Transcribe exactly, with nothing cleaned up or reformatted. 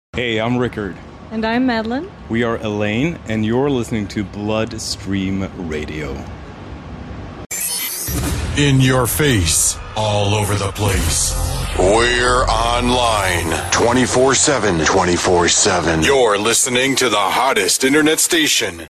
Hey, I'm Rickard. And I'm Madeline. We are Elaine, and you're listening to Bloodstream Radio. In your face, all over the place. We're online twenty-four seven. twenty-four seven. You're listening to the hottest internet station